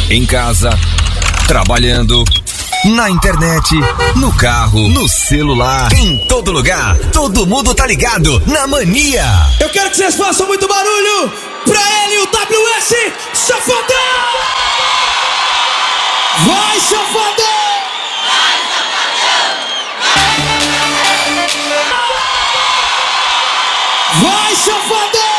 em casa, trabalhando, na internet, no carro, no celular, em todo lugar, todo mundo tá ligado na Mania. Eu quero que vocês façam muito barulho pra ele, o WS Safadão! Vai, Safadão! Vai, Safadão! Vai, Safadão!